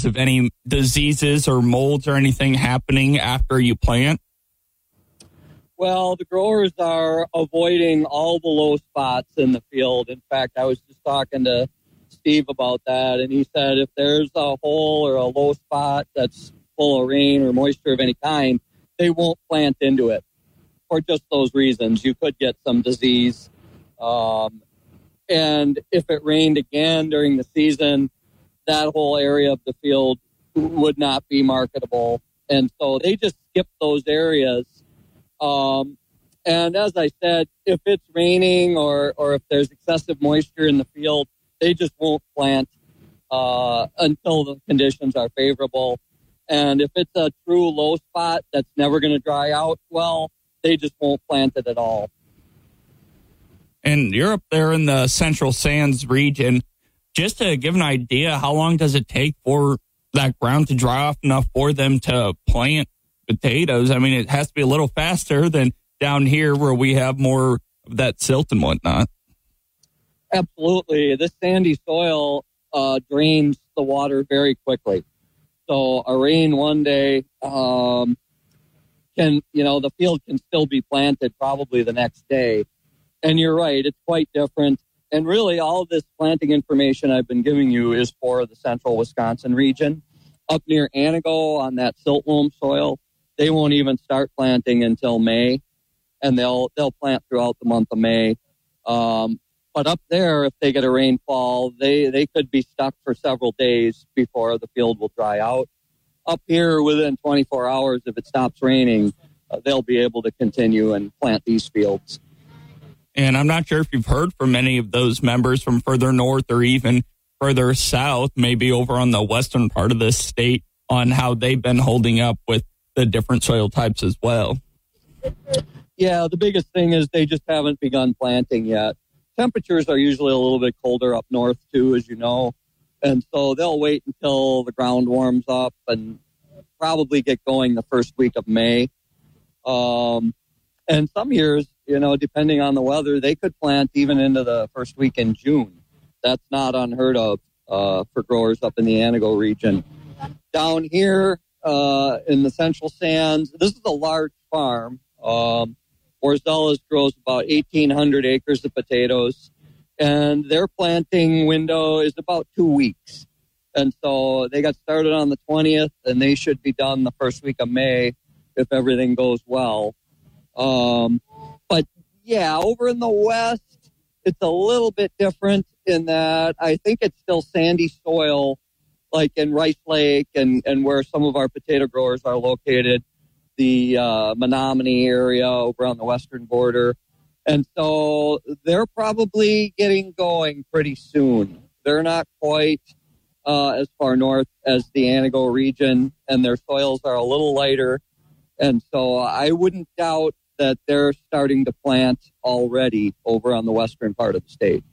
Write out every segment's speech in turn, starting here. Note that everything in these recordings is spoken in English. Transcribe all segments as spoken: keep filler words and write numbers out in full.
because of any diseases or molds or anything happening after you plant? Well, the growers are avoiding all the low spots in the field. In fact, I was just talking to Steve about that, and he said if there's a hole or a low spot that's full of rain or moisture of any kind, they won't plant into it for just those reasons. You could get some disease. Um, and if it rained again during the season, that whole area of the field would not be marketable. And so they just skip those areas. Um, and as I said, if it's raining or, or if there's excessive moisture in the field, they just won't plant uh, until the conditions are favorable. And if it's a true low spot that's never going to dry out well, they just won't plant it at all. And you're up there in the Central Sands region. Just to give an idea, how long does it take for that ground to dry off enough for them to plant potatoes? I mean, it has to be a little faster than down here where we have more of that silt and whatnot. Absolutely. This sandy soil uh, drains the water very quickly. So a rain one day um, can, you know, the field can still be planted probably the next day. And you're right, it's quite different. And really all of this planting information I've been giving you is for the central Wisconsin region. Up near Anago on that silt loam soil, they won't even start planting until May, and they'll they'll plant throughout the month of May. Um, but up there, if they get a rainfall, they, they could be stuck for several days before the field will dry out. Up here, within twenty-four hours, if it stops raining, uh, they'll be able to continue and plant these fields. And I'm not sure if you've heard from any of those members from further north or even further south, maybe over on the western part of the state, on how they've been holding up with the different soil types as well. Yeah, the biggest thing is they just haven't begun planting yet. Temperatures are usually a little bit colder up north, too, as you know. And so they'll wait until the ground warms up and probably get going the first week of May. Um, and some years, you know, depending on the weather, they could plant even into the first week in June. That's not unheard of uh, for growers up in the Anago region. Down here uh, in the Central Sands, this is a large farm. Um, Borzellas grows about eighteen hundred acres of potatoes, and their planting window is about two weeks. And so they got started on the twentieth, and they should be done the first week of May if everything goes well. Um, but, yeah, over in the west, it's a little bit different in that I think it's still sandy soil, like in Rice Lake and, and where some of our potato growers are located, the uh, Menominee area over on the western border. And so they're probably getting going pretty soon. They're not quite uh, as far north as the Anago region, and their soils are a little lighter. And so I wouldn't doubt that they're starting to plant already over on the western part of the state.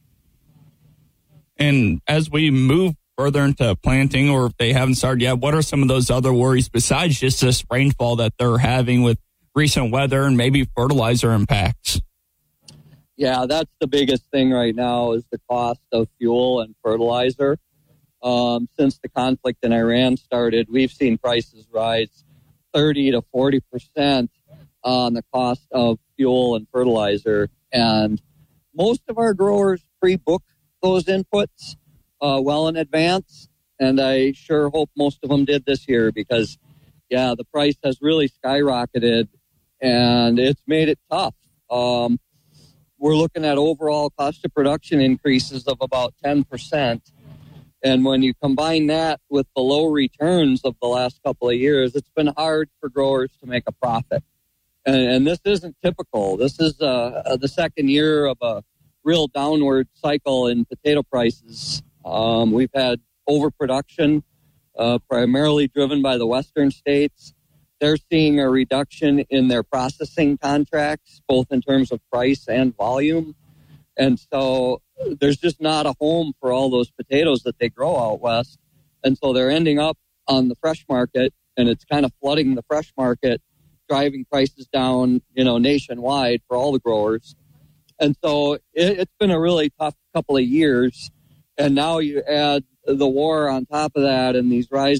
And as we move further into planting, or if they haven't started yet, what are some of those other worries besides just this rainfall that they're having with recent weather and maybe fertilizer impacts? Yeah, that's the biggest thing right now is the cost of fuel and fertilizer. Um, since the conflict in Iran started, we've seen prices rise thirty to forty percent on the cost of fuel and fertilizer. And most of our growers pre-book those inputs uh, well in advance. And I sure hope most of them did this year because, yeah, the price has really skyrocketed and it's made it tough. Um, we're looking at overall cost of production increases of about ten percent. And when you combine that with the low returns of the last couple of years, it's been hard for growers to make a profit. And, and this isn't typical. This is uh, the second year of a real downward cycle in potato prices. Um, we've had overproduction, uh, primarily driven by the western states. They're seeing a reduction in their processing contracts, both in terms of price and volume. And so there's just not a home for all those potatoes that they grow out west. And so they're ending up on the fresh market, and it's kind of flooding the fresh market, driving prices down, you know, nationwide for all the growers. And so it, it's been a really tough couple of years. And now you add the war on top of that and these rising